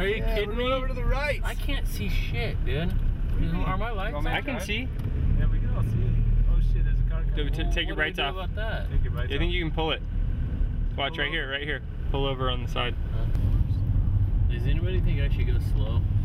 Are you kidding me? Over to the right. I can't see shit, dude. Are my lights on? I can see. Yeah, we can all see it. Oh shit, there's a car coming. Take your brights off. What do we do about that? Take your brights off. I think you can pull it. Watch right here, right here. Pull over on the side. Does anybody think I should go slow?